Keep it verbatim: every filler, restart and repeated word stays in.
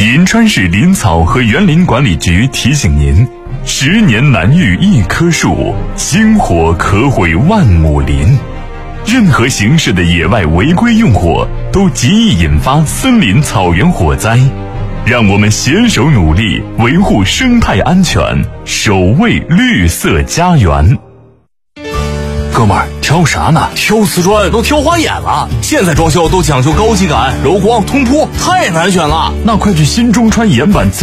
银川市林草和园林管理局提醒您：十年难遇一棵树，星火可毁万亩林。任何形式的野外违规用火都极易引发森林草原火灾。让我们携手努力，维护生态安全，守卫绿色家园。 哥们儿，挑啥呢？挑瓷砖都挑花眼了。现在装修都讲究高级感、柔光、通铺，太难选了。 那快去新中川岩板